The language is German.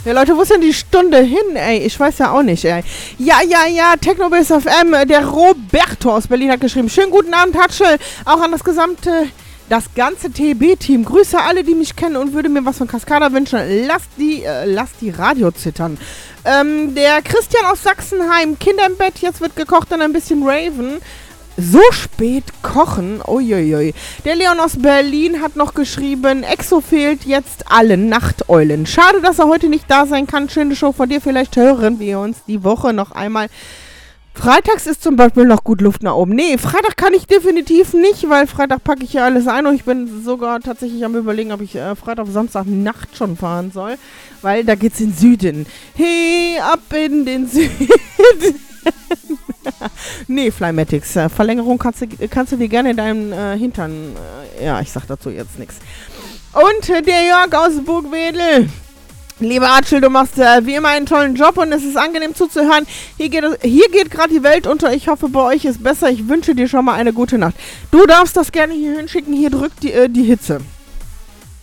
Ja, Leute, wo ist denn die Stunde hin, ey? Ich weiß ja auch nicht, ey. Ja, Technobase FM, der Roberto aus Berlin hat geschrieben, schönen guten Abend, Hatschel, auch an das ganze TB-Team. Grüße alle, die mich kennen und würde mir was von Cascada wünschen. Lasst die Radio zittern. Der Christian aus Sachsenheim, Kinder im Bett, jetzt wird gekocht, dann ein bisschen Raven. So spät kochen, uiuiui. Der Leon aus Berlin hat noch geschrieben, Exo fehlt jetzt allen Nachteulen. Schade, dass er heute nicht da sein kann. Schöne Show von dir, vielleicht hören wir uns die Woche noch einmal. Freitags ist zum Beispiel noch gut Luft nach oben. Nee, Freitag kann ich definitiv nicht, weil Freitag packe ich ja alles ein und ich bin sogar tatsächlich am Überlegen, ob ich Freitag auf Samstag Nacht schon fahren soll, weil da geht's in den Süden. Hey, ab in den Süden. Nee, Flymatics, Verlängerung kannst du dir gerne in deinem Hintern, ja, ich sag dazu jetzt nichts. Und der Jörg aus Burgwedel. Lieber Archel, du machst wie immer einen tollen Job und es ist angenehm zuzuhören. Hier geht gerade die Welt unter. Ich hoffe, bei euch ist besser. Ich wünsche dir schon mal eine gute Nacht. Du darfst das gerne hier hinschicken. Hier drückt die Hitze.